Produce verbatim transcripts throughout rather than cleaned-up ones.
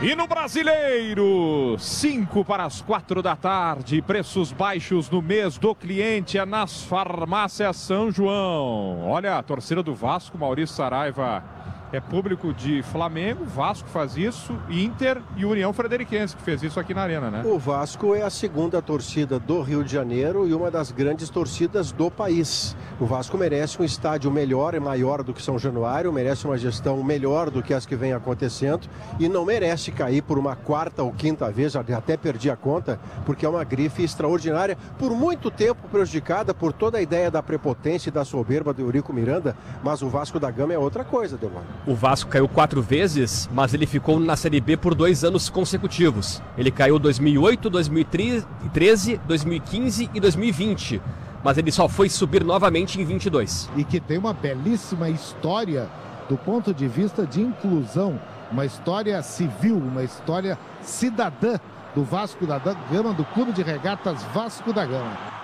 E no Brasileiro, cinco para as quatro da tarde, preços baixos no mês do cliente é nas farmácias São João. Olha, a torcida do Vasco, Maurício Saraiva, é público de Flamengo, Vasco faz isso, Inter e União Frederiquense, que fez isso aqui na Arena, né? O Vasco é a segunda torcida do Rio de Janeiro e uma das grandes torcidas do país. O Vasco merece um estádio melhor e maior do que São Januário, merece uma gestão melhor do que as que vem acontecendo e não merece cair por uma quarta ou quinta vez, até perdi a conta, porque é uma grife extraordinária, por muito tempo prejudicada por toda a ideia da prepotência e da soberba do Eurico Miranda, mas o Vasco da Gama é outra coisa, Delmar. O Vasco caiu quatro vezes, mas ele ficou na Série B por dois anos consecutivos. Ele caiu dois mil e oito, dois mil e treze, dois mil e quinze e dois mil e vinte. Mas ele só foi subir novamente em vinte e dois. E que tem uma belíssima história do ponto de vista de inclusão. Uma história civil, uma história cidadã do Vasco da Gama, do Clube de Regatas Vasco da Gama.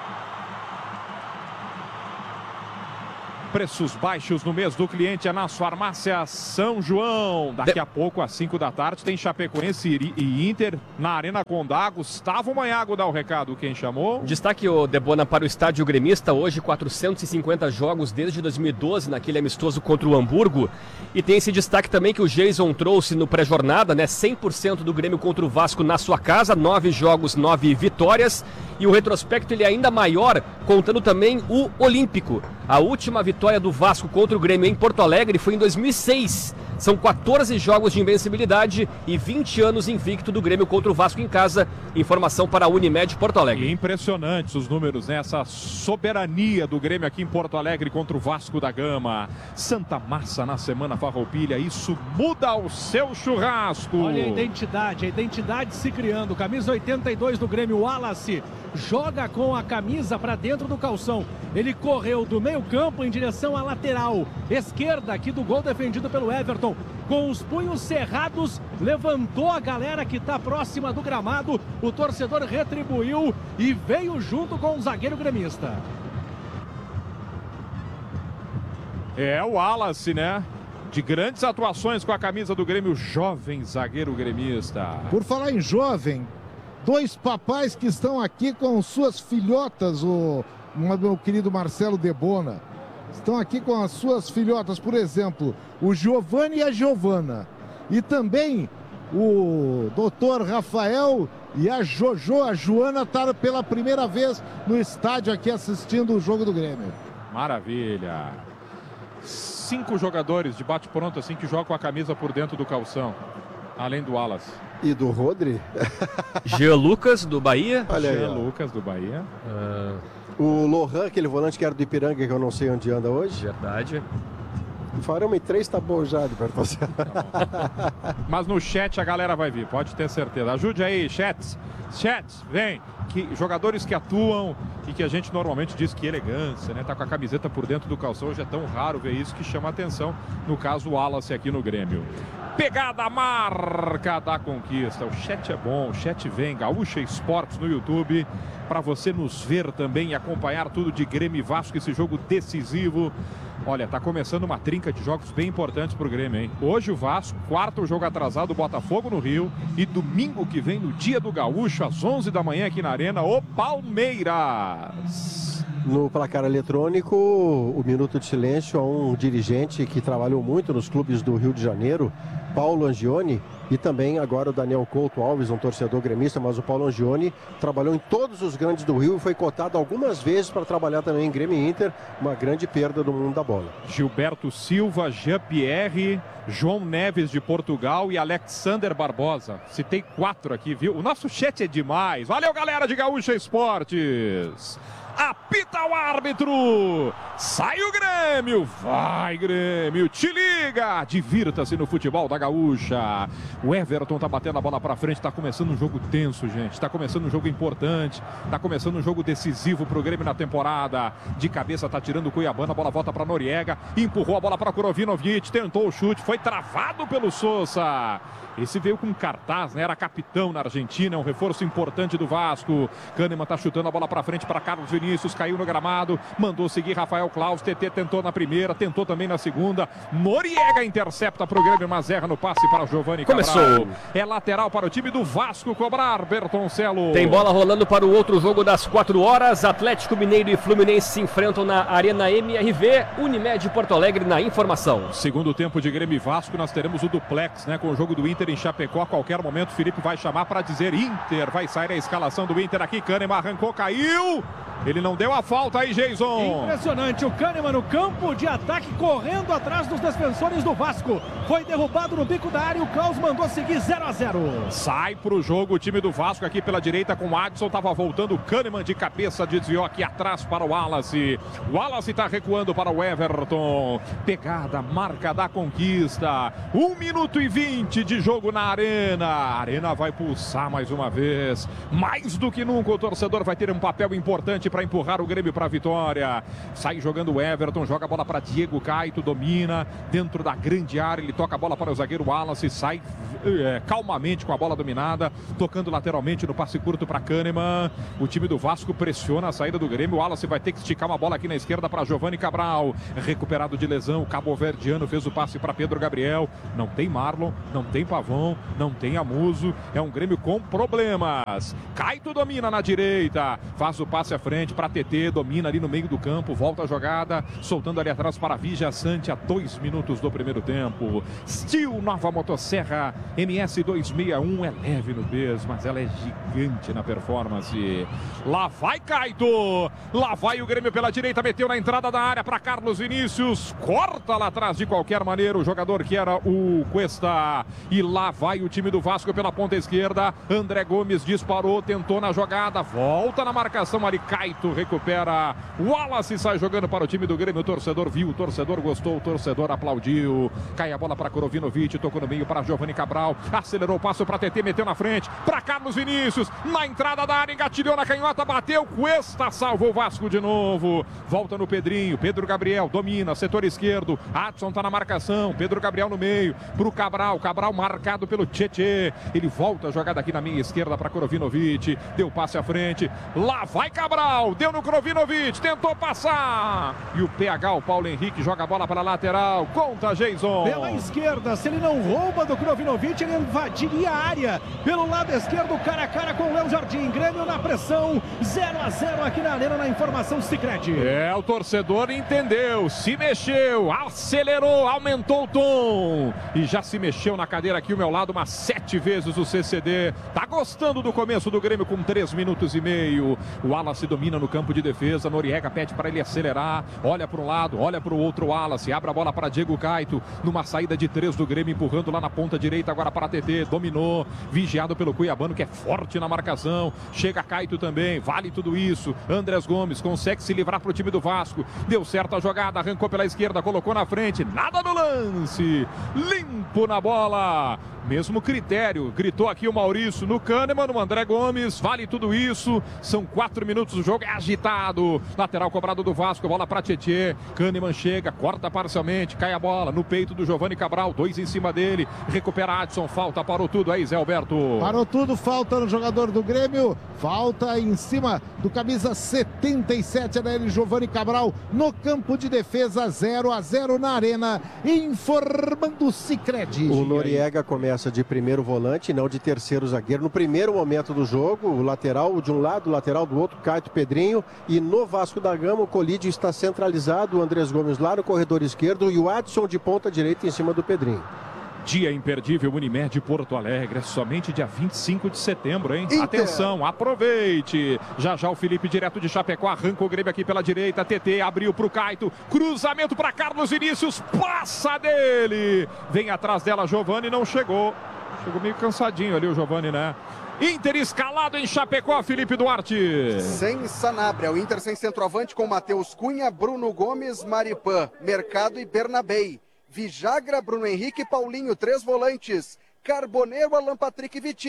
Preços baixos no mês do cliente é nas farmácias São João. Daqui a pouco, às cinco da tarde, tem Chapecoense e Inter na Arena Condá. Gustavo Manhago dá o recado, quem chamou. Destaque o Debona para o estádio gremista. Hoje, quatrocentos e cinquenta jogos desde dois mil e doze, naquele amistoso contra o Hamburgo. E tem esse destaque também que o Jason trouxe no pré-jornada, né? cem por cento do Grêmio contra o Vasco na sua casa, nove jogos, nove vitórias. E o retrospecto ele é ainda maior, contando também o Olímpico. A última vitória do Vasco contra o Grêmio em Porto Alegre foi em dois mil e seis. São quatorze jogos de invencibilidade e vinte anos invicto do Grêmio contra o Vasco em casa. Informação para a Unimed Porto Alegre. Impressionantes os números, né? Essa soberania do Grêmio aqui em Porto Alegre contra o Vasco da Gama. Santa Massa na Semana Farroupilha, isso muda o seu churrasco. Olha a identidade, a identidade se criando. Camisa oitenta e dois do Grêmio, Wallace, joga com a camisa para dentro do calção. Ele correu do meio campo em direção à lateral esquerda aqui do gol defendido pelo Everton. Com os punhos cerrados, levantou a galera que está próxima do gramado. O torcedor retribuiu e veio junto com o zagueiro gremista. É o Wallace, né? De grandes atuações com a camisa do Grêmio, jovem zagueiro gremista. Por falar em jovem, dois papais que estão aqui com suas filhotas, o meu querido Marcelo Debona. Estão aqui com as suas filhotas, por exemplo, o Giovanni e a Giovana. E também o doutor Rafael e a Jojo, a Joana, está pela primeira vez no estádio aqui assistindo o jogo do Grêmio. Maravilha. Cinco jogadores de bate-pronto assim que jogam com a camisa por dentro do calção. Além do Wallace. E do Rodri? Jean Lucas, do Bahia. Olha aí, Jean Lucas, do Bahia. Uh... O Lohan, aquele volante que era do Ipiranga, que eu não sei onde anda hoje. Verdade. Farão em três, tá bom já, de perto. Tá Mas no chat a galera vai vir, pode ter certeza. Ajude aí, chats. Chats, vem. Que, jogadores que atuam e que a gente normalmente diz que elegância, né? Tá com a camiseta por dentro do calção. Hoje é tão raro ver isso que chama atenção. No caso, o Wallace aqui no Grêmio. Pegada marca da conquista. O chat é bom, o chat vem. Gaúcha Esportes no YouTube. Para você nos ver também e acompanhar tudo de Grêmio e Vasco, esse jogo decisivo. Olha, tá começando uma trinca de jogos bem importantes pro Grêmio, hein? Hoje o Vasco, quarto jogo atrasado, o Botafogo no Rio. E domingo que vem, no dia do Gaúcho, às onze da manhã aqui na Arena, o Palmeiras. No placar eletrônico, o minuto de silêncio a um dirigente que trabalhou muito nos clubes do Rio de Janeiro, Paulo Angione, e também agora o Daniel Couto Alves, um torcedor gremista, mas o Paulo Angione trabalhou em todos os grandes do Rio e foi cotado algumas vezes para trabalhar também em Grêmio e Inter, uma grande perda do mundo da bola. Gilberto Silva, Jean-Pierre, João Neves de Portugal e Alexander Barbosa. Citei quatro aqui, viu? O nosso chat é demais. Valeu, galera de Gaúcha Esportes. Apita o árbitro, sai o Grêmio, vai Grêmio, te liga, divirta-se no futebol da Gaúcha. O Everton tá batendo a bola pra frente, tá começando um jogo tenso, gente, tá começando um jogo importante, tá começando um jogo decisivo pro Grêmio na temporada. De cabeça tá tirando o Cuiabana, a bola volta pra Noriega, empurrou a bola pra Kurovinovic, tentou o chute, foi travado pelo Sousa. Esse veio com cartaz, né? Era capitão na Argentina, é um reforço importante do Vasco. Kahneman tá chutando a bola pra frente para Carlos Vinícius. Vinícius, caiu no gramado, mandou seguir Rafael Claus, T T tentou na primeira, tentou também na segunda, Noriega intercepta para o Grêmio, mas erra no passe para Giovani Cabral. Começou. É lateral para o time do Vasco cobrar, Bertoncello. Tem bola rolando para o outro jogo das quatro horas, Atlético Mineiro e Fluminense se enfrentam na Arena M R V, Unimed Porto Alegre na informação. Segundo tempo de Grêmio e Vasco, nós teremos o duplex, né, com o jogo do Inter em Chapecó. A qualquer momento o Felipe vai chamar para dizer Inter, vai sair a escalação do Inter aqui, Kahneman arrancou, caiu, ele não deu a falta aí, Jason. Impressionante, o Kahneman no campo de ataque, correndo atrás dos defensores do Vasco, foi derrubado no bico da área, o Klaus mandou seguir zero a zero. Sai pro jogo o time do Vasco aqui pela direita com o Adson, tava voltando o Kahneman de cabeça, desviou aqui atrás para o Wallace, o Wallace tá recuando para o Everton, pegada, marca da conquista, um minuto e vinte de jogo na Arena, a Arena vai pulsar mais uma vez, mais do que nunca o torcedor vai ter um papel importante para empurrar o Grêmio para a vitória. Sai jogando o Everton, joga a bola para Diego Caito, domina dentro da grande área, ele toca a bola para o zagueiro Wallace, sai é, calmamente com a bola dominada, tocando lateralmente no passe curto para Kahneman. O time do Vasco pressiona a saída do Grêmio, o Wallace vai ter que esticar uma bola aqui na esquerda para Giovani Cabral, recuperado de lesão, o cabo-verdiano fez o passe para Pedro Gabriel, não tem Marlon, não tem Pavão, não tem Amuso, é um Grêmio com problemas. Caito domina na direita, faz o passe à frente para T T, domina ali no meio do campo, volta a jogada, soltando ali atrás para Vigia Sante a dois minutos do primeiro tempo. Steel, nova motosserra M S duzentos e sessenta e um, é leve no peso, mas ela é gigante na performance. Lá vai Caito, lá vai o Grêmio pela direita, meteu na entrada da área para Carlos Vinícius, corta lá atrás de qualquer maneira o jogador que era o Cuesta, e lá vai o time do Vasco pela ponta esquerda, André Gomes disparou, tentou na jogada, volta na marcação ali, Caito recupera, Wallace sai jogando para o time do Grêmio, o torcedor viu, o torcedor gostou, o torcedor aplaudiu, cai a bola para Korovinovic, tocou no meio para Giovani Cabral, acelerou o passo para T T, meteu na frente, para Carlos Vinícius, na entrada da área, engatilhou na canhota, bateu, Cuesta salvou o Vasco de novo, volta no Pedrinho, Pedro Gabriel domina, setor esquerdo, Adson tá na marcação, Pedro Gabriel no meio, pro Cabral, Cabral marcado pelo Tietê, ele volta a jogada aqui na minha esquerda para Korovinovic, deu passe à frente, lá vai Cabral, deu no Korovinovic, tentou passar, e o P H, o Paulo Henrique, joga a bola para a lateral, conta Jason. Pela esquerda, se ele não rouba do Korovinovic, ele invadiria a área, pelo lado esquerdo, cara a cara com o Léo Jardim, Grêmio na pressão, zero a zero aqui na Arena, na informação Sicredi. É, o torcedor entendeu, se mexeu, acelerou, aumentou o tom, e já se mexeu na cadeira aqui ao meu lado umas sete vezes o C C D, tá gostando do começo do Grêmio com três minutos e meio, o Wallace domina no campo de defesa, Noriega pede para ele acelerar, olha para um lado, olha para o outro, Wallace abre a bola para Diego Caito, numa saída de três do Grêmio, empurrando lá na ponta direita, agora para T T, dominou, vigiado pelo Cuiabano, que é forte na marcação, chega Caito também, vale tudo isso, Andrés Gomes consegue se livrar para o time do Vasco, deu certo a jogada, arrancou pela esquerda, colocou na frente, nada no lance, limpo na bola, mesmo critério, gritou aqui o Maurício no Kahneman, no André Gomes, vale tudo isso, são quatro minutos, o jogo é agitado, lateral cobrado do Vasco, bola para Tietê, Kahneman chega, corta parcialmente, cai a bola no peito do Giovani Cabral, dois em cima dele, recupera Adson, falta, parou tudo aí, Zé Alberto. Parou tudo, falta no jogador do Grêmio, falta em cima do camisa setenta e sete, era ele, Giovani Cabral, no campo de defesa, zero a zero na Arena, informando o Sicredi. O Noriega começa de primeiro volante, não de terceiro zagueiro, no primeiro momento do jogo, o lateral de um lado, o lateral do outro, Caito, Pedrinho, e no Vasco da Gama o Colídio está centralizado, o Andrés Gomes lá no corredor esquerdo e o Adson de ponta direita em cima do Pedrinho. Dia imperdível Unimed Porto Alegre, é somente dia vinte e cinco de setembro, hein? Inter. Atenção, aproveite! Já já o Felipe direto de Chapecó, arranca o Grêmio aqui pela direita, T T abriu pro Caito, cruzamento para Carlos Vinícius, passa dele! Vem atrás dela, Giovani, não chegou. Chegou meio cansadinho ali o Giovani, né? Inter escalado em Chapecó, Felipe Duarte. Sem Sanabria, o Inter sem centroavante com Matheus Cunha, Bruno Gomes, Maripan, Mercado e Bernabei. Vijagra, Bruno Henrique e Paulinho, três volantes. Carboneiro, Alan Patrick e Vitinho.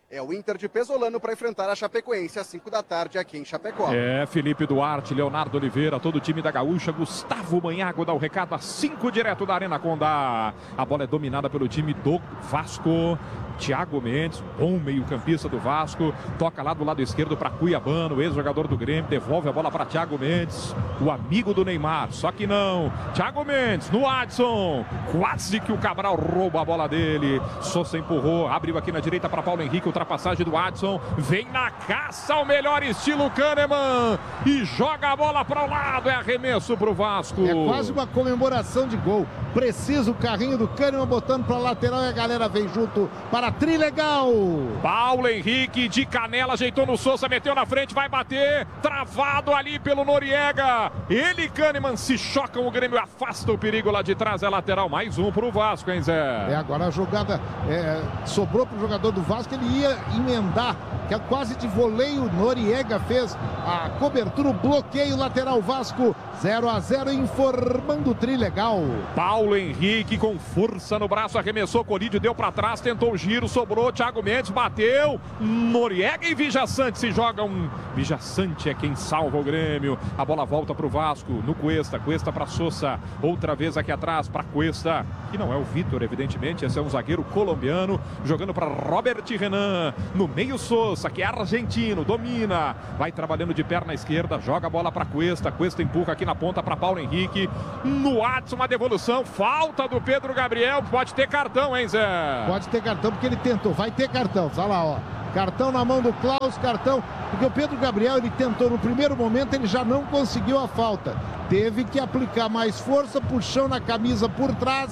É o Inter de Pesolano para enfrentar a Chapecoense às cinco da tarde aqui em Chapecó. É, Felipe Duarte, Leonardo Oliveira, todo o time da Gaúcha, Gustavo Manhago dá o recado às cinco direto da Arena Condá. A bola é dominada pelo time do Vasco. Thiago Mendes, bom meio-campista do Vasco, toca lá do lado esquerdo para Cuiabano, ex-jogador do Grêmio, devolve a bola para Thiago Mendes, o amigo do Neymar, só que não. Thiago Mendes no Adson, quase que o Cabral rouba a bola dele. Sousa empurrou, abriu aqui na direita para Paulo Henrique, ultrapassagem do Adson, vem na caça ao melhor estilo Kahneman e joga a bola para o lado, é arremesso para o Vasco. É quase uma comemoração de gol. Preciso o carrinho do Kahneman botando para a lateral e a galera vem junto para Trilegal. Paulo Henrique de canela, ajeitou no Sousa, meteu na frente, vai bater, travado ali pelo Noriega. Ele e Kahneman se chocam, o Grêmio afasta o perigo lá de trás, é lateral, mais um pro Vasco, hein, Zé? É, agora a jogada é, sobrou pro jogador do Vasco, ele ia emendar, que é quase de voleio, Noriega fez a cobertura, o bloqueio lateral Vasco, zero a zero, informando o Trilegal. Paulo Henrique com força no braço, arremessou, Colídio deu pra trás, tentou o giro, sobrou, Thiago Mendes bateu, Noriega e Vijaçante se jogam. Vijaçante é quem salva o Grêmio. A bola volta pro Vasco, no Cuesta, Cuesta pra Sousa, outra vez aqui atrás pra Cuesta, que não é o Vitor, evidentemente, esse é um zagueiro colombiano, jogando pra Robert Renan, no meio Sousa, que é argentino, domina, vai trabalhando de perna esquerda, joga a bola pra Cuesta, Cuesta empurra aqui na ponta pra Paulo Henrique, no Adson, uma devolução, falta do Pedro Gabriel, pode ter cartão, hein, Zé? Pode ter cartão, porque ele tentou, vai ter cartão, olha lá, ó. Cartão na mão do Klaus, cartão, porque o Pedro Gabriel, ele tentou no primeiro momento, ele já não conseguiu a falta. Teve que aplicar mais força, puxão na camisa por trás.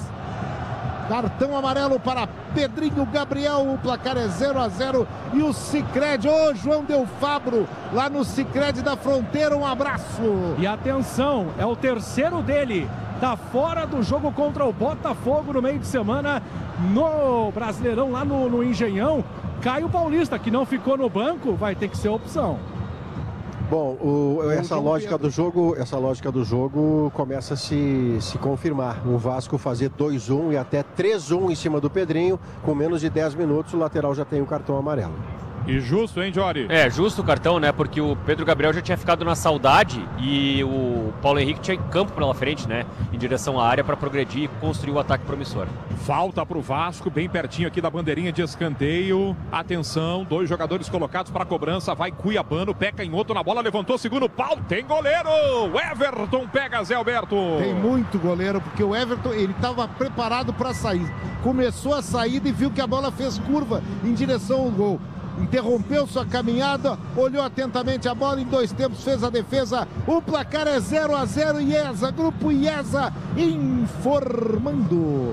Cartão amarelo para Pedrinho Gabriel, o placar é zero a zero e o Sicredi, ô João Del Fabro, lá no Sicredi da Fronteira, um abraço. E atenção, é o terceiro dele, tá fora do jogo contra o Botafogo no meio de semana, no Brasileirão, lá no, no Engenhão. Caio Paulista, que não ficou no banco, vai ter que ser opção. Bom, o, essa lógica do jogo, essa lógica do jogo começa a se, se confirmar. O Vasco fazer dois a um e até três a um em cima do Pedrinho, com menos de dez minutos, o lateral já tem o cartão amarelo. E justo, hein, Jory? É, justo o cartão, né? Porque o Pedro Gabriel já tinha ficado na saudade e o Paulo Henrique tinha campo pela frente, né? Em direção à área para progredir e construir o ataque promissor. Falta pro Vasco, bem pertinho aqui da bandeirinha de escanteio. Atenção, dois jogadores colocados para cobrança. Vai Cuiabano, pé canhoto na bola, levantou, segundo pau, tem goleiro! O Everton pega, Zé Alberto. Tem muito goleiro, porque o Everton, ele estava preparado para sair. Começou a saída e viu que a bola fez curva em direção ao gol. Interrompeu sua caminhada, olhou atentamente a bola, em dois tempos fez a defesa. O placar é zero a zero, IESA, Grupo IESA informando.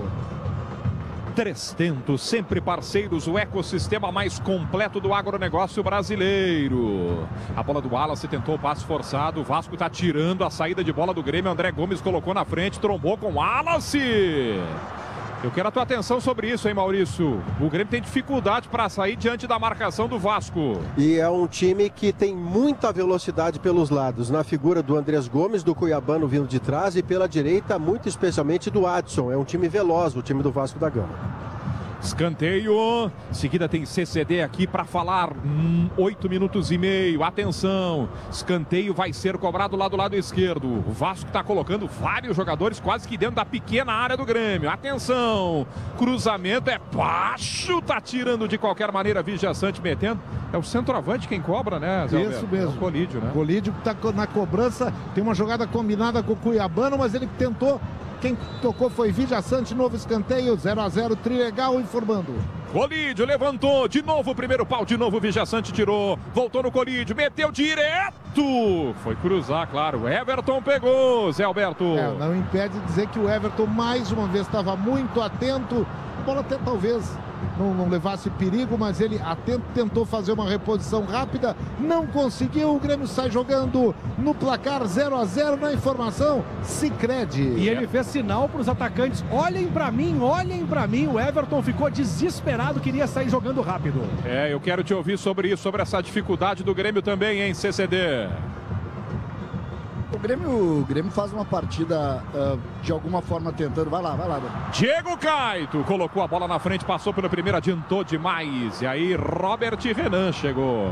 Trestento, sempre parceiros, o ecossistema mais completo do agronegócio brasileiro. A bola do Wallace tentou o passe forçado, o Vasco está tirando a saída de bola do Grêmio, André Gomes colocou na frente, trombou com o Wallace. Eu quero a tua atenção sobre isso, hein, Maurício? O Grêmio tem dificuldade para sair diante da marcação do Vasco. E é um time que tem muita velocidade pelos lados, na figura do Andrés Gomes, do Cuiabano vindo de trás, e pela direita, muito especialmente do Adson. É um time veloz, o time do Vasco da Gama. Escanteio, seguida tem C C D aqui para falar, hum, oito minutos e meio, atenção, escanteio vai ser cobrado lá do lado esquerdo, o Vasco está colocando vários jogadores quase que dentro da pequena área do Grêmio, atenção, cruzamento é baixo, tá tirando de qualquer maneira, Vijaçante metendo, é o centroavante quem cobra, né, Zé Isso Alberto? mesmo. É o Colídio, né? Colídio que está na cobrança, tem uma jogada combinada com o Cuiabano, mas ele tentou. Quem tocou foi Vijaçante, novo escanteio, zero a zero, Trilegal informando. Colídio levantou, de novo o primeiro pau, de novo o Vijaçante tirou, voltou no Colídio, meteu direto, foi cruzar, claro, Everton pegou, Zé Alberto. É, não impede de dizer que o Everton mais uma vez estava muito atento, a bola até talvez não, não levasse perigo, mas ele atento, tentou fazer uma reposição rápida, não conseguiu, o Grêmio sai jogando no placar zero a zero, na informação, Sicredi. E ele fez sinal para os atacantes, olhem para mim, olhem para mim, o Everton ficou desesperado, queria sair jogando rápido. É, eu quero te ouvir sobre isso, sobre essa dificuldade do Grêmio também, hein, C C D? O Grêmio, o Grêmio faz uma partida uh, de alguma forma tentando. Vai lá, vai lá. Diego Caito colocou a bola na frente, passou pelo primeiro, adiantou demais. E aí Robert Renan chegou.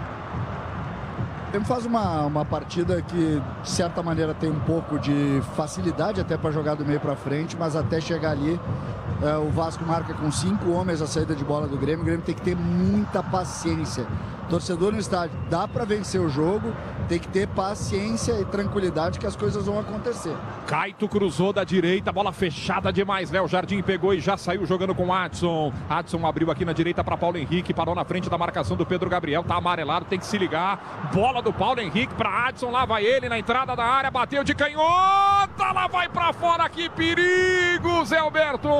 O Grêmio faz uma, uma partida que, de certa maneira, tem um pouco de facilidade até para jogar do meio para frente, mas até chegar ali, uh, o Vasco marca com cinco homens a saída de bola do Grêmio. O Grêmio tem que ter muita paciência. Torcedor no estádio, dá para vencer o jogo, tem que ter paciência e tranquilidade que as coisas vão acontecer. Caito cruzou da direita, bola fechada demais. Léo Jardim pegou e já saiu jogando com Adson. Adson abriu aqui na direita para Paulo Henrique, parou na frente da marcação do Pedro Gabriel, tá amarelado, tem que se ligar. Bola do Paulo Henrique para Adson, lá vai ele na entrada da área, bateu de canhota, lá vai para fora, que perigo, Zé Alberto!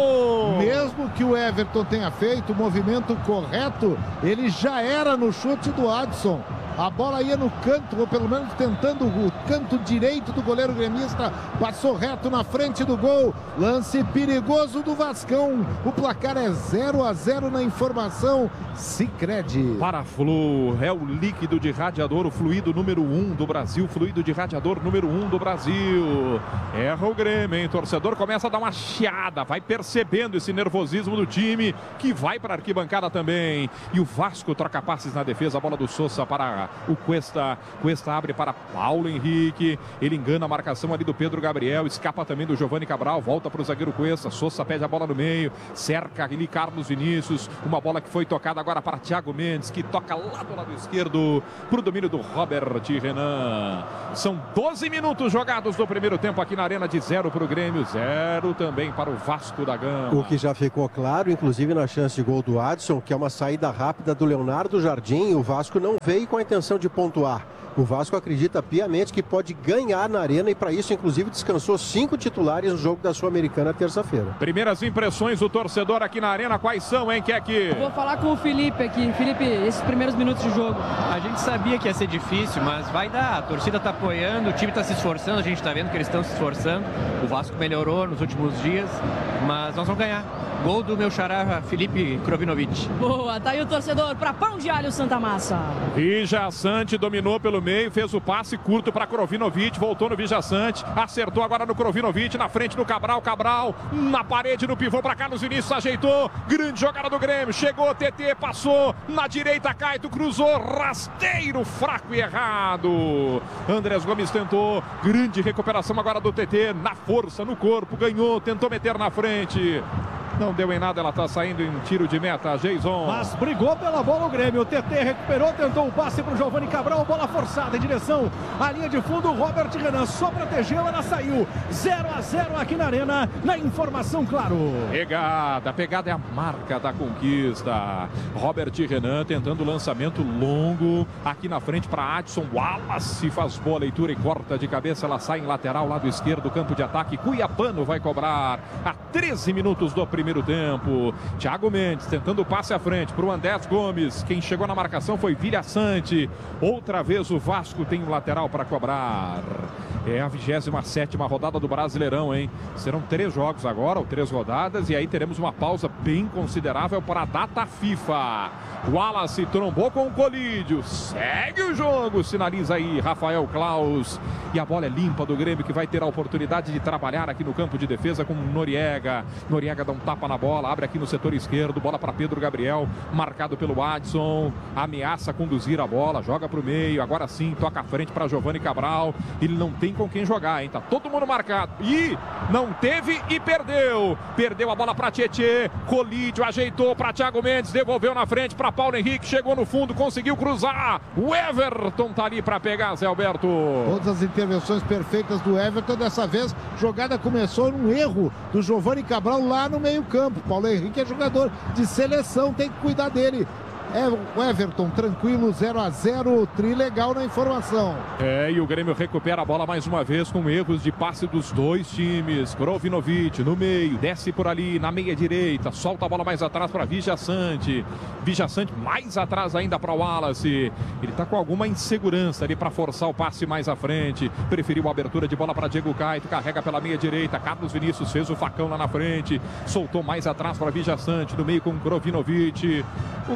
Mesmo que o Everton tenha feito o movimento correto, ele já era no chute do Adson. A bola ia no canto, ou pelo menos tentando o canto direito do goleiro gremista. Passou reto na frente do gol. Lance perigoso do Vascão. O placar é zero a zero na informação. Sicredi. Paraflu é o líquido de radiador, o fluido número um do Brasil. Fluido de radiador número um do Brasil. Erra o Grêmio, hein? Torcedor começa a dar uma chiada. Vai percebendo esse nervosismo do time, que vai para a arquibancada também. E o Vasco troca passes na defesa. A bola do Sousa para o Cuesta. Cuesta abre para Paulo Henrique. Ele engana a marcação ali do Pedro Gabriel. Escapa também do Giovani Cabral. Volta para o zagueiro Cuesta. Sousa pede a bola no meio. Cerca ali Carlos Vinícius. Uma bola que foi tocada agora para Thiago Mendes, que toca lá do lado esquerdo para o domínio do Robert Renan. São doze minutos jogados no primeiro tempo aqui na Arena, de zero para o Grêmio, zero também para o Vasco da Gama. O que já ficou claro, inclusive na chance de gol do Adson, que é uma saída rápida do Leonardo Jardim. O Vasco não veio com a intenção de pontuar. O Vasco acredita piamente que pode ganhar na Arena e para isso, inclusive, descansou cinco titulares no jogo da Sul-Americana terça-feira. Primeiras impressões do torcedor aqui na Arena, quais são, hein, Keke? Vou falar com o Felipe aqui. Felipe, esses primeiros minutos de jogo. A gente sabia que ia ser difícil, mas vai dar. A torcida tá apoiando, o time tá se esforçando, a gente tá vendo que eles estão se esforçando. O Vasco melhorou nos últimos dias, mas nós vamos ganhar. Gol do meu xará, Felipe Krovinovic. Boa, tá aí o torcedor para Pão de Alho Santa Massa. Vijaçante dominou pelo meio, fez o passe curto para Krovinovic, voltou no Vijaçante, acertou agora no Krovinovic, na frente do Cabral, Cabral na parede, no pivô para Carlos Vinícius, ajeitou, grande jogada do Grêmio, chegou, T T, passou, na direita Caito, cruzou, rasteiro, fraco e errado. Andrés Gomes tentou, grande recuperação agora do T T, na força, no corpo, ganhou, tentou meter na frente. Não deu em nada, ela está saindo em tiro de meta, Jason. Mas brigou pela bola o Grêmio. O T T recuperou, tentou o passe para o Giovani Cabral. Bola forçada em direção à linha de fundo. Robert Renan só protegeu, ela saiu. zero a zero aqui na Arena. Na informação, claro. Pegada, pegada é a marca da conquista. Robert Renan tentando o lançamento longo. Aqui na frente para Adson. Wallace faz boa leitura e corta de cabeça. Ela sai em lateral, lado esquerdo, campo de ataque. Cuiabano vai cobrar a treze minutos do primeiro tempo. Thiago Mendes tentando o passe à frente para o Andrés Gomes. Quem chegou na marcação foi Villaçante. Outra vez o Vasco tem um lateral para cobrar. É a vigésima sétima rodada do Brasileirão, hein? Serão três jogos agora, ou três rodadas, e aí teremos uma pausa bem considerável para a data FIFA. Wallace trombou com o Colídio. Segue o jogo, sinaliza aí Rafael Klaus. E a bola é limpa do Grêmio, que vai ter a oportunidade de trabalhar aqui no campo de defesa com Noriega. Noriega dá um tapa na bola, abre aqui no setor esquerdo, bola para Pedro Gabriel, marcado pelo Adson, ameaça conduzir a bola, joga para o meio, agora sim, toca à frente para Giovani Cabral. Ele não tem com quem jogar, hein? Tá todo mundo marcado. E não teve e perdeu. Perdeu a bola para Tietê. Colídio ajeitou para Thiago Mendes, devolveu na frente para Paulo Henrique, chegou no fundo, conseguiu cruzar. O Everton tá ali para pegar, Zé Alberto. Todas as intervenções perfeitas do Everton. Dessa vez, jogada começou num erro do Giovani Cabral lá no meio-campo. Paulo Henrique é jogador de seleção, tem que cuidar dele. É o Everton, tranquilo, zero a zero, tri legal na informação. É, e o Grêmio recupera a bola mais uma vez com erros de passe dos dois times. Krovinovic no meio, desce por ali na meia direita, solta a bola mais atrás para Villaçante. Villaçante mais atrás ainda para o Wallace. Ele está com alguma insegurança ali para forçar o passe mais à frente. Preferiu a abertura de bola para Diego Caito, carrega pela meia direita. Carlos Vinícius fez o facão lá na frente, soltou mais atrás para Villaçante, no meio com Krovinovic. O Grêmio troca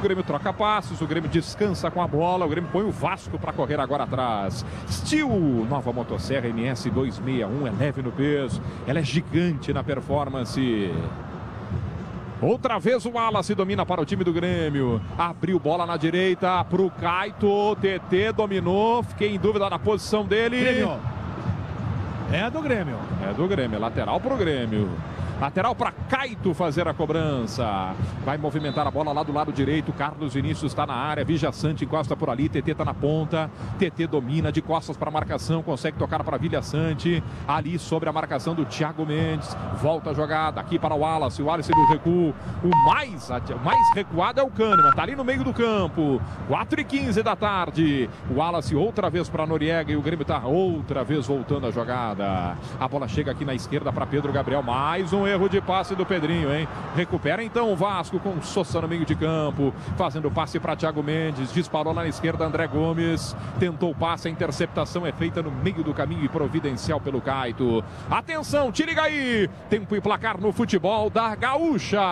troca passes, o Grêmio descansa com a bola, o Grêmio põe o Vasco para correr agora atrás. Steel, nova motosserra M S duzentos e sessenta e um, é leve no peso, ela é gigante na performance. Outra vez o Wallace domina para o time do Grêmio. Abriu bola na direita para o Caito. T T dominou. Fiquei em dúvida da posição dele. Grêmio. É do Grêmio. É do Grêmio. Lateral para o Grêmio. Lateral para Caito fazer a cobrança. Vai movimentar a bola lá do lado direito. Carlos Vinícius está na área. Vijaçante encosta por ali. T T está na ponta. T T domina de costas para a marcação. Consegue tocar para Vijaçante. Ali sobre a marcação do Thiago Mendes. Volta a jogada aqui para o Wallace. O Wallace do recuo. O mais, o mais recuado é o Kahneman. Está ali no meio do campo. quatro e quinze da tarde. O Wallace outra vez para Noriega. E o Grêmio está outra vez voltando a jogada. A bola chega aqui na esquerda para Pedro Gabriel. Mais um erro de passe do Pedrinho, hein? Recupera então o Vasco com o Sousa no meio de campo, fazendo passe para Thiago Mendes, disparou lá na esquerda André Gomes, tentou o passe, a interceptação é feita no meio do caminho e providencial pelo Caito. Atenção, te liga aí! Tempo e placar no futebol da Gaúcha.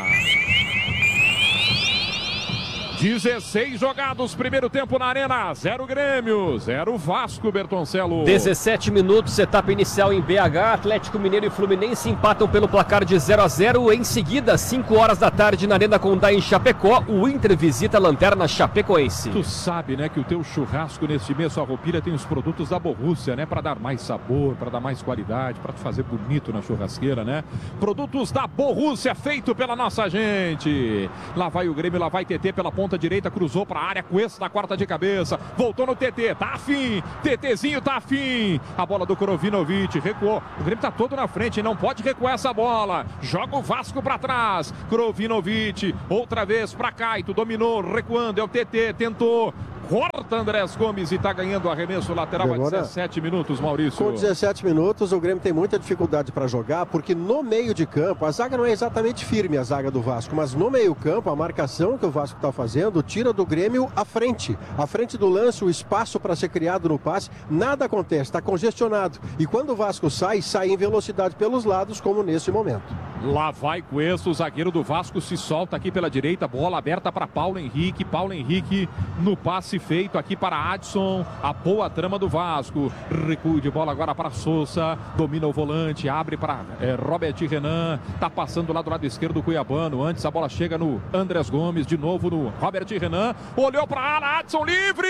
dezesseis jogados, primeiro tempo na Arena, zero Grêmio, zero Vasco, Bertoncello. dezessete minutos, etapa inicial em B H, Atlético Mineiro e Fluminense empatam pelo placar de zero a zero. Em seguida, cinco horas da tarde na Arena Condá em Chapecó, o Inter visita a Lanterna Chapecoense. Tu sabe, né, que o teu churrasco neste mês, sua roupilha tem os produtos da Borrússia, né, para dar mais sabor, para dar mais qualidade, para te fazer bonito na churrasqueira, né? Produtos da Borrússia, feito pela nossa gente. Lá vai o Grêmio, lá vai T T pela ponta direita, cruzou para a área, Cuesta na quarta de cabeça, voltou no T T, tá afim, TTzinho tá afim, a bola do Krovinovic, recuou, o Grêmio tá todo na frente, não pode recuar essa bola, joga o Vasco para trás, Krovinovic, outra vez para Caito, dominou, recuando, é o T T, tentou, corta Andrés Gomes e tá ganhando o arremesso lateral. Agora, a dezessete minutos, Maurício. Com dezessete minutos, o Grêmio tem muita dificuldade para jogar, porque no meio de campo, a zaga não é exatamente firme, a zaga do Vasco, mas no meio campo, a marcação que o Vasco está fazendo, tira do Grêmio à frente. À frente do lance, o espaço para ser criado no passe, nada acontece, está congestionado. E quando o Vasco sai, sai em velocidade pelos lados, como nesse momento. Lá vai Cuesta, o zagueiro do Vasco se solta aqui pela direita, bola aberta para Paulo Henrique, Paulo Henrique no passe feito aqui para Adson, a boa trama do Vasco, recuo de bola agora para Sousa, domina o volante, abre para é, Robert Renan, tá passando lá do lado esquerdo do Cuiabano, antes a bola chega no Andrés Gomes, de novo no Robert Renan, olhou para a área, Adson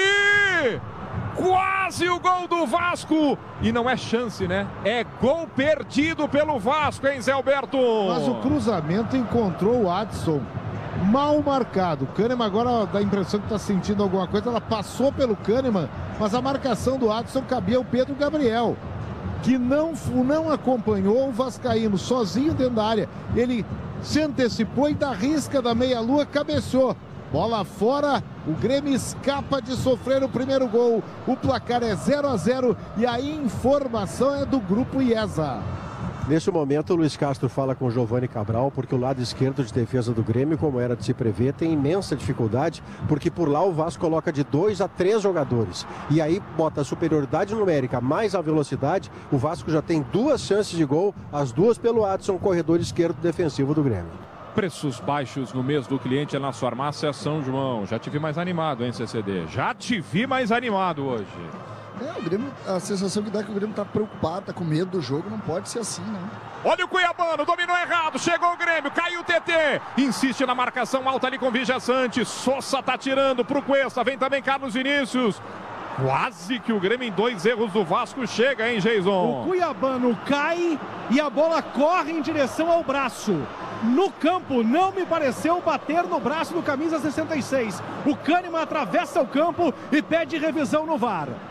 livre! Quase o gol do Vasco! E não é chance, né? É gol perdido pelo Vasco, hein, Zé Alberto? Mas o cruzamento encontrou o Adson mal marcado. O Kahneman agora dá a impressão que está sentindo alguma coisa. Ela passou pelo Kahneman, mas a marcação do Adson cabia ao Pedro Gabriel, que não, não acompanhou o vascaíno sozinho dentro da área. Ele se antecipou e da risca da meia-lua cabeceou. Bola fora, o Grêmio escapa de sofrer o primeiro gol. O placar é zero a zero e a informação é do Grupo IESA. Nesse momento, o Luiz Castro fala com o Giovani Cabral, porque o lado esquerdo de defesa do Grêmio, como era de se prever, tem imensa dificuldade, porque por lá o Vasco coloca de dois a três jogadores. E aí bota a superioridade numérica mais a velocidade, o Vasco já tem duas chances de gol, as duas pelo Adson, corredor esquerdo defensivo do Grêmio. Preços baixos no mês do cliente na sua farmácia São João. Já te vi mais animado, hein, C C D? Já te vi mais animado hoje. É, o Grêmio, a sensação que dá é que o Grêmio tá preocupado, tá com medo do jogo, não pode ser assim, né? Olha o Cuiabano, dominou errado, chegou o Grêmio, caiu o T T, insiste na marcação alta ali com Vijaçante, Sousa tá tirando pro Cuesta, vem também Carlos Vinícius. Quase que o Grêmio em dois erros do Vasco chega, hein, Jason? O Cuiabano cai e a bola corre em direção ao braço. No campo, não me pareceu bater no braço do camisa sessenta e seis. O Kahneman atravessa o campo e pede revisão no V A R.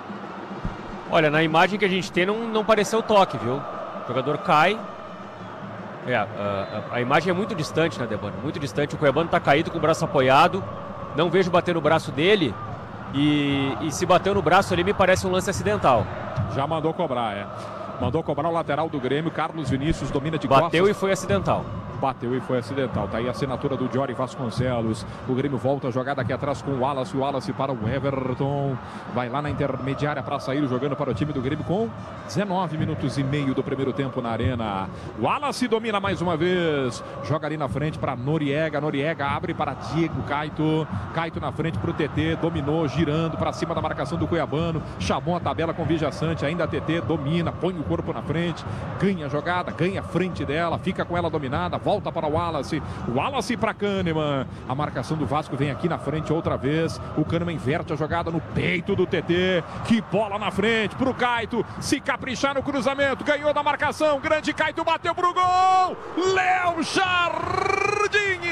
Olha, na imagem que a gente tem não, não pareceu toque, viu? O jogador cai. É, a, a, a imagem é muito distante, né, Debano? Muito distante. O Cuiabano tá caído com o braço apoiado. Não vejo bater no braço dele. E, e se bateu no braço ali, me parece um lance acidental. Já mandou cobrar, é. Mandou cobrar o lateral do Grêmio. Carlos Vinícius domina de Bateu costas. e foi acidental. bateu e foi acidental. Tá aí a assinatura do Jory Vasconcelos. O Grêmio volta a jogada aqui atrás com o Wallace. O Wallace para o Everton. Vai lá na intermediária para sair, jogando para o time do Grêmio com dezenove minutos e meio do primeiro tempo na arena. Wallace domina mais uma vez. Joga ali na frente para Noriega. Noriega abre para Diego Caito. Caito na frente para o T T. Dominou, girando para cima da marcação do Cuiabano. Chamou a tabela com o Vijaçante. Ainda T T domina, põe o corpo na frente. Ganha a jogada, ganha a frente dela. Fica com ela dominada. Volta para o Wallace. Wallace para Kahneman. A marcação do Vasco vem aqui na frente outra vez. O Kahneman inverte a jogada no peito do T T. Que bola na frente para o Caito. Se caprichar no cruzamento. Ganhou da marcação. Grande Caito bateu pro gol. Léo Jardim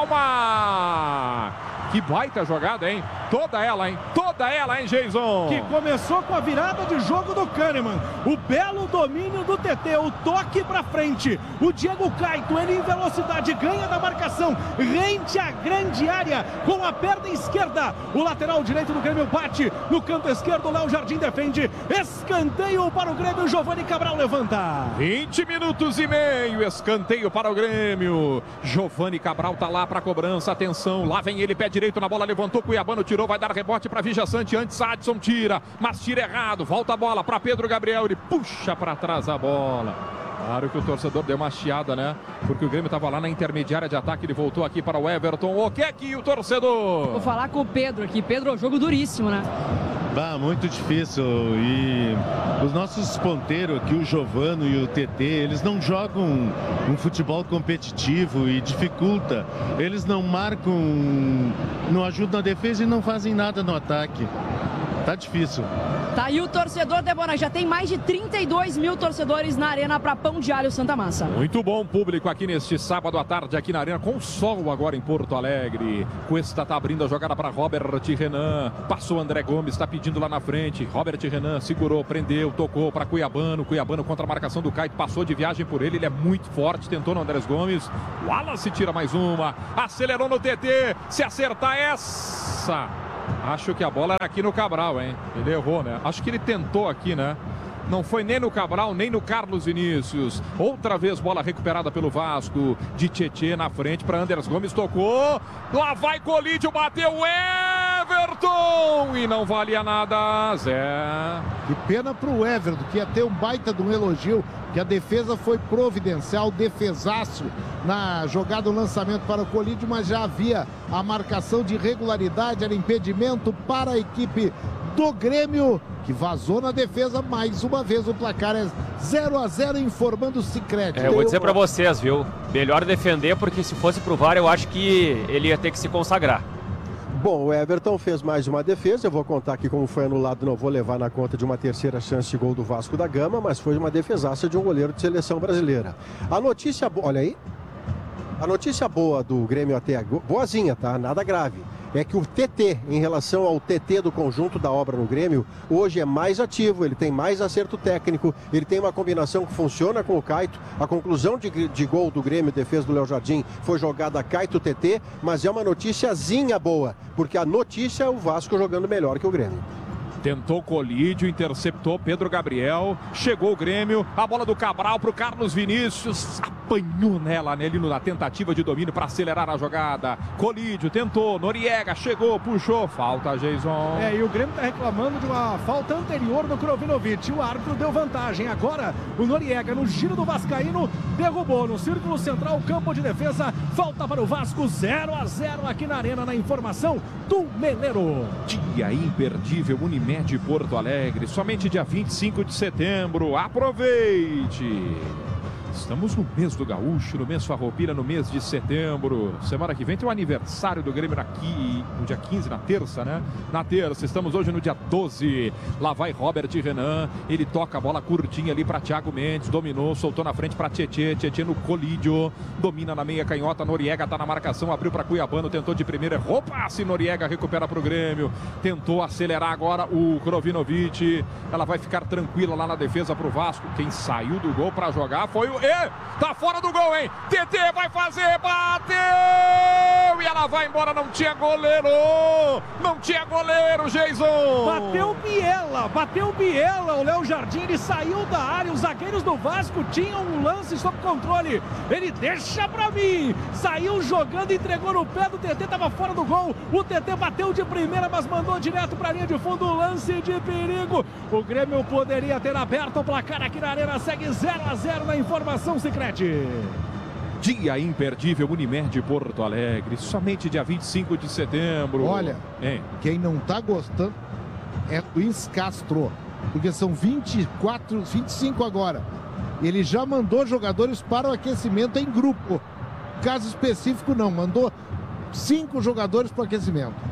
espalma. Que baita jogada, hein? Toda ela, hein? Toda ela, hein, Jason? Que começou com a virada de jogo do Kahneman. O belo domínio do T T. O toque pra frente. O Diego Caito, ele em velocidade, ganha da marcação. Rente a grande área com a perna esquerda. O lateral direito do Grêmio bate. No canto esquerdo, Léo Jardim defende. Escanteio para o Grêmio. Giovani Cabral levanta. vinte minutos e meio. Escanteio para o Grêmio. Giovani Cabral tá lá pra cobrança. Atenção, lá vem ele, pé direito na bola, levantou, Cuiabano tirou, vai dar rebote para Vijaçante, antes Adson tira, mas tira errado, volta a bola para Pedro Gabriel, ele puxa para trás a bola. Claro que o torcedor deu uma chiada, né? Porque o Grêmio estava lá na intermediária de ataque, ele voltou aqui para o Everton. O que é que o torcedor? Vou falar com o Pedro aqui. Pedro, é um jogo duríssimo, né? Bah, muito difícil. E os nossos ponteiros aqui, o Giovano e o T T, eles não jogam um futebol competitivo e dificulta. Eles não marcam, não ajudam na defesa e não fazem nada no ataque. Tá difícil. Tá aí o torcedor, Debona. Já tem mais de trinta e dois mil torcedores na arena para Pão de Alho Santa Massa. Muito bom público aqui neste sábado à tarde, aqui na arena, com sol agora em Porto Alegre. Cuesta tá abrindo a jogada para Robert Renan. Passou André Gomes, está pedindo lá na frente. Robert Renan segurou, prendeu, tocou para Cuiabano. Cuiabano contra a marcação do Caio, passou de viagem por ele. Ele é muito forte, tentou no Andrés Gomes. Wallace tira mais uma. Acelerou no T T. Se acertar essa... Acho que a bola era aqui no Cabral, hein? Ele errou, né? Acho que ele tentou aqui, né? Não foi nem no Cabral, nem no Carlos Vinícius. Outra vez bola recuperada pelo Vasco. De Tietê na frente para Andrés Gomes. Tocou. Lá vai Colídio, bateu Everton. E não valia nada, Zé. Que pena pro Everton, que ia ter um baita de um elogio. Que a defesa foi providencial, defesaço na jogada do lançamento para o Colídio, mas já havia a marcação de irregularidade, era impedimento para a equipe do Grêmio, que vazou na defesa mais uma vez. O placar é zero a zero, informando o Sicredi. É, eu vou dizer para vocês, viu? Melhor defender, porque se fosse pro V A R, eu acho que ele ia ter que se consagrar. Bom, o Everton fez mais uma defesa, eu vou contar aqui como foi anulado, não vou levar na conta de uma terceira chance de gol do Vasco da Gama, mas foi uma defesaça de um goleiro de seleção brasileira. A notícia boa, olha aí, a notícia boa do Grêmio até agora, boazinha, tá? Nada grave. É que o T T, em relação ao T T do conjunto da obra no Grêmio, hoje é mais ativo, ele tem mais acerto técnico, ele tem uma combinação que funciona com o Caito. A conclusão de, de gol do Grêmio, defesa do Léo Jardim, foi jogada Caito-T T, mas é uma noticiazinha boa, porque a notícia é o Vasco jogando melhor que o Grêmio. Tentou Colídio, interceptou Pedro Gabriel, chegou o Grêmio, a bola do Cabral para o Carlos Vinícius, apanhou nela, nele na tentativa de domínio para acelerar a jogada. Colídio tentou, Noriega chegou, puxou, falta, Jason. É, e o Grêmio está reclamando de uma falta anterior do Krovinovic, o árbitro deu vantagem. Agora o Noriega no giro do vascaíno derrubou no círculo central, campo de defesa, falta para o Vasco, zero a zero aqui na arena, na informação do Meleiro. Dia imperdível, Unimed Porto Alegre, somente dia vinte e cinco de setembro, aproveite! Estamos no mês do Gaúcho, no mês Farroupilha, no mês de setembro. Semana que vem tem o aniversário do Grêmio aqui, no dia quinze, na terça, né? Na terça, estamos hoje no dia doze. Lá vai Robert Renan, ele toca a bola curtinha ali para Thiago Mendes, dominou, soltou na frente para Tietê, Tietê no Colídio, domina na meia canhota, Noriega tá na marcação, abriu para Cuiabano, tentou de primeira, errou passe, Noriega recupera para o Grêmio, tentou acelerar agora o Krovinovic, ela vai ficar tranquila lá na defesa para o Vasco. Quem saiu do gol para jogar foi o... E, tá fora do gol, hein? T T vai fazer, bateu! E ela bola vai embora, não tinha goleiro! Não tinha goleiro, Jason! Bateu Biela, bateu Biela, o Léo Jardim, ele saiu da área, os zagueiros do Vasco tinham um lance sob controle, ele deixa pra mim, saiu jogando, entregou no pé do T T, tava fora do gol, o T T bateu de primeira, mas mandou direto pra linha de fundo, lance de perigo, o Grêmio poderia ter aberto o placar aqui na Arena, segue zero a zero na informação Sicredi. Dia imperdível, Unimed Porto Alegre, somente dia vinte e cinco de setembro. Olha, hein? Quem não tá gostando é o Luiz Castro, porque são vinte e quatro, vinte e cinco agora. Ele já mandou jogadores para o aquecimento em grupo. Caso específico não, mandou cinco jogadores para o aquecimento.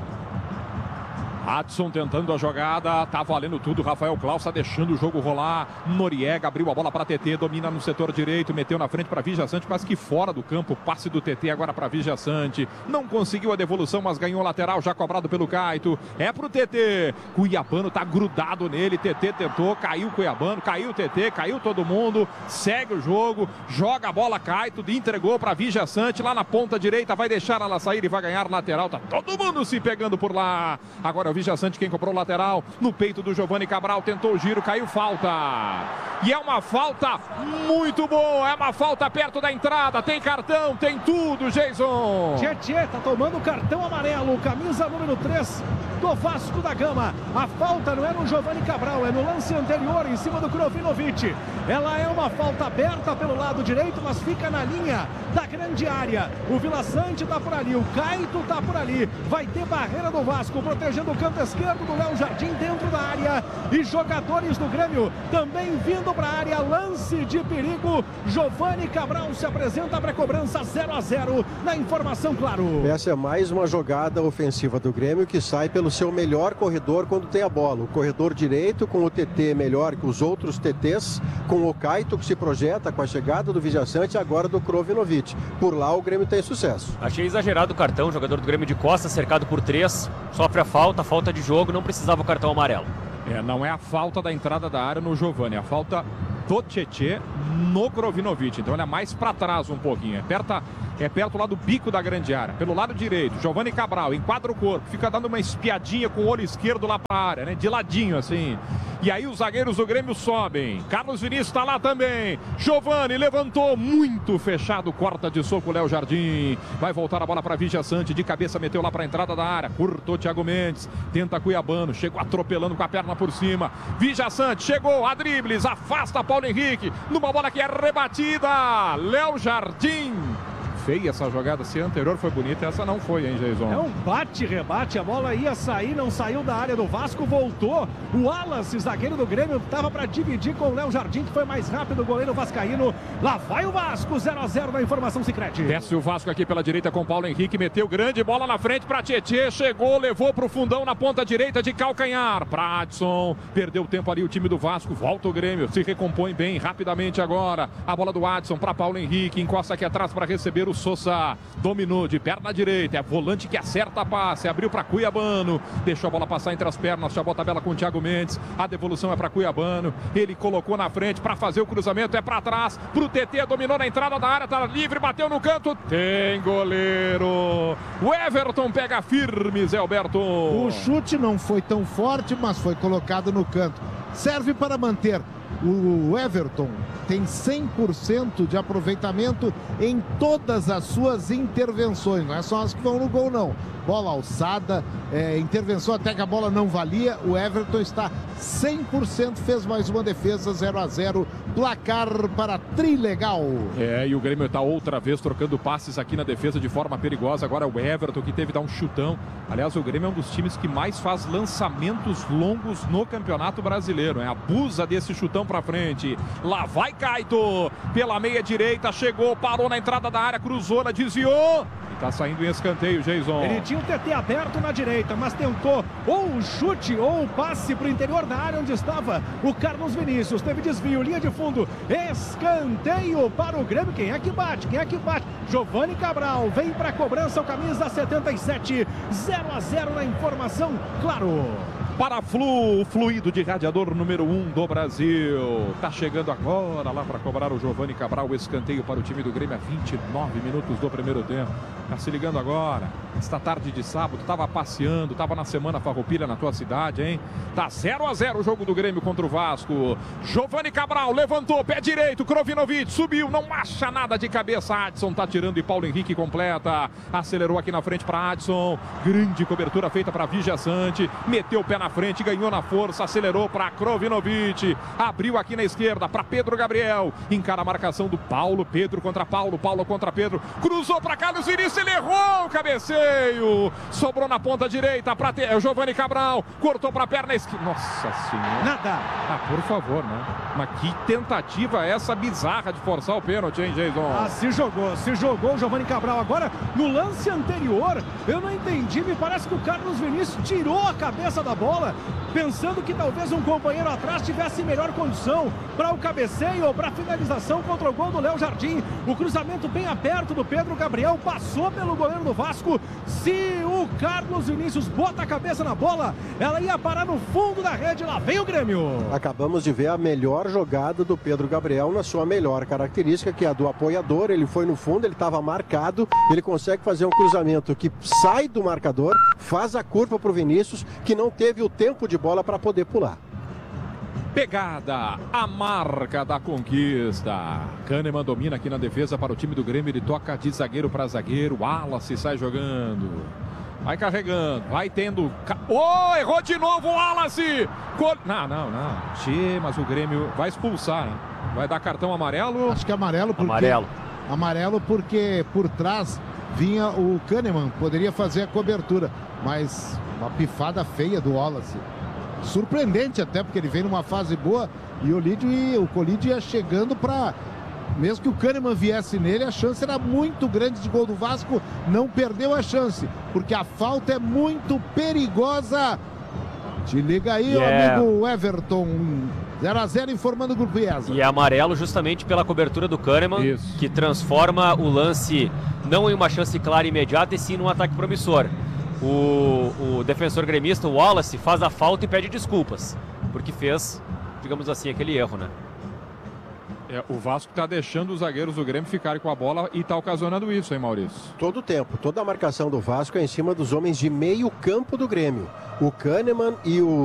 Adson tentando a jogada, tá valendo tudo, Rafael Claus tá deixando o jogo rolar, Noriega abriu a bola para T T, domina no setor direito, meteu na frente para Vigia Sante, quase que fora do campo, passe do T T agora para Vigia Sante, não conseguiu a devolução, mas ganhou o lateral, já cobrado pelo Caito, é pro T T, Cuiabano tá grudado nele, T T tentou, caiu Cuiabano, caiu o T T, caiu todo mundo, segue o jogo, joga a bola Caito, entregou para Vigia Sante, lá na ponta direita, vai deixar ela sair e vai ganhar lateral, tá todo mundo se pegando por lá, agora Vigia Sante quem comprou o lateral, no peito do Giovani Cabral, tentou o giro, caiu falta, e é uma falta muito boa, é uma falta perto da entrada, tem cartão, tem tudo, Jason. Tietê tá tomando cartão amarelo, camisa número três do Vasco da Gama, a falta não é no Giovani Cabral, é no lance anterior, em cima do Krovinovic, ela é uma falta aberta pelo lado direito, mas fica na linha da grande área, o Vila Sante tá por ali, o Caito tá por ali, vai ter barreira do Vasco, protegendo o canto esquerdo do Léo Jardim dentro da área, e jogadores do Grêmio também vindo para a área, lance de perigo, Giovani Cabral se apresenta para a cobrança, zero a zero na informação, claro. Essa é mais uma jogada ofensiva do Grêmio que sai pelo seu melhor corredor quando tem a bola, o corredor direito com o T T melhor que os outros T Ts, com o Caito que se projeta com a chegada do Vigia Sante e agora do Krovinovic, por lá o Grêmio tem sucesso. Achei exagerado o cartão, jogador do Grêmio de costas, cercado por três, sofre a falta, falta de jogo, não precisava o cartão amarelo. É, não é a falta da entrada da área no Giovani, é a falta do Tietê no Krovinovic, então ele é mais para trás um pouquinho, é perto, é perto lá do bico da grande área, pelo lado direito, Giovani Cabral enquadra o corpo, fica dando uma espiadinha com o olho esquerdo lá para a área, né, de ladinho assim, e aí os zagueiros do Grêmio sobem, Carlos Vinícius está lá também, Giovani levantou, muito fechado, corta de soco o Léo Jardim, vai voltar a bola para Vigia Sante, de cabeça meteu lá para a entrada da área, curtou Thiago Mendes, tenta Cuiabano, chegou atropelando com a perna por cima, Vigia Sante chegou a dribles, afasta Paulo Henrique, numa bola que é rebatida, Léo Jardim. Feia essa jogada, se a anterior foi bonita, essa não foi, hein, Jason? É um bate-rebate, a bola ia sair, não saiu da área do Vasco, voltou. O Wallace, zagueiro do Grêmio, estava para dividir com o Léo Jardim, que foi mais rápido, o goleiro vascaíno. Lá vai o Vasco, zero a zero na informação Sicredi. Desce o Vasco aqui pela direita com Paulo Henrique, meteu grande bola na frente para Tietê, chegou, levou para o fundão na ponta direita de calcanhar. Para Adson, perdeu tempo ali o time do Vasco, volta o Grêmio, se recompõe bem rapidamente agora. A bola do Adson para Paulo Henrique, encosta aqui atrás para receber o Sousa, dominou de perna direita, é volante que acerta a passe, abriu para Cuiabano, deixou a bola passar entre as pernas, chamou a tabela com o Thiago Mendes, a devolução é para Cuiabano, ele colocou na frente para fazer o cruzamento, é para trás, pro T T, dominou na entrada da área, tá livre, bateu no canto, tem goleiro, o Everton pega firme, Zé Alberto. O chute não foi tão forte, mas foi colocado no canto, serve para manter. O Everton tem cem por cento de aproveitamento em todas as suas intervenções, não é só as que vão no gol não, bola alçada, é, intervenção até que a bola não valia, o Everton está cem por cento, fez mais uma defesa, zero a zero, placar para Trilegal. É, e o Grêmio está outra vez trocando passes aqui na defesa de forma perigosa, agora o Everton que teve que dar um chutão, aliás o Grêmio é um dos times que mais faz lançamentos longos no Campeonato Brasileiro, né? Abusa desse chutão para frente, lá vai Caito, pela meia direita, chegou, parou na entrada da área, cruzou, ela desviou, e tá saindo em escanteio, Jason. Ele tinha o T T aberto na direita, mas tentou ou o chute ou o passe para o interior da área onde estava o Carlos Vinícius, teve desvio, linha de fundo, escanteio para o Grêmio, quem é que bate, quem é que bate? Giovani Cabral, vem para a cobrança, o camisa setenta e sete, zero a zero na informação, claro. Para Flu, o fluido de radiador número um do Brasil. Tá chegando agora lá para cobrar o Giovani Cabral, o escanteio para o time do Grêmio a vinte e nove minutos do primeiro tempo. Tá se ligando agora. esta tarde de sábado, tava passeando, tava na semana farroupilha na tua cidade, hein? Tá zero a zero o jogo do Grêmio contra o Vasco. Giovani Cabral levantou, pé direito, Krovinovic subiu, não acha nada de cabeça. Adson tá tirando e Paulo Henrique completa. Acelerou aqui na frente para Adson. Grande cobertura feita para Vigia Sante. Meteu o pé na frente, ganhou na força, acelerou para Krovinovic. Abriu aqui na esquerda para Pedro Gabriel. Encara a marcação do Paulo. Pedro contra Paulo, Paulo contra Pedro. Cruzou para Carlos Vinícius, ele errou o cabeceio. Sobrou na ponta direita para o Giovani Cabral. Cortou para a perna esquerda. Nossa Senhora. Nada. Ah, por favor, né? Mas que tentativa é essa bizarra de forçar o pênalti, hein, Jason? Ah, se jogou, se jogou o Giovani Cabral. Agora, no lance anterior, eu não entendi. Me parece que o Carlos Vinícius tirou a cabeça da bola, pensando que talvez um companheiro atrás tivesse melhor condição para o cabeceio ou para a finalização contra o gol do Léo Jardim. O cruzamento bem aberto do Pedro Gabriel passou pelo goleiro do Vasco. Se o Carlos Vinícius bota a cabeça na bola, ela ia parar no fundo da rede. Lá vem o Grêmio. Acabamos de ver a melhor jogada do Pedro Gabriel na sua melhor característica, que é a do apoiador. Ele foi no fundo, ele estava marcado, ele consegue fazer um cruzamento que sai do marcador, faz a curva para o Vinícius, que não teve o tempo de bola para poder pular. Pegada, a marca da conquista. Kahneman domina aqui na defesa para o time do Grêmio. Ele toca de zagueiro para zagueiro. Wallace sai jogando. Vai carregando, vai tendo... Oh, errou de novo o Wallace! Col... Não, não, não. Tchê, mas o Grêmio vai expulsar, né? Vai dar cartão amarelo? Acho que é amarelo porque... Amarelo. Amarelo porque por trás vinha o Kahneman. Poderia fazer a cobertura. Mas uma pifada feia do Wallace. Surpreendente até, porque ele vem numa fase boa e o Lídio e o Colídio ia chegando para... Mesmo que o Kahneman viesse nele, a chance era muito grande de gol do Vasco. Não perdeu a chance, porque a falta é muito perigosa. Te liga aí, yeah. amigo Everton. zero a zero informando o Grupo IESA. E é amarelo justamente pela cobertura do Kahneman, Isso. que transforma o lance não em uma chance clara e imediata, e sim num ataque promissor. O, o defensor gremista, o Wallace, faz a falta e pede desculpas, porque fez, digamos assim, aquele erro, né? É, o Vasco está deixando os zagueiros do Grêmio ficarem com a bola e está ocasionando isso, hein, Maurício? Todo o tempo, toda a marcação do Vasco é em cima dos homens de meio campo do Grêmio. O Kahneman e o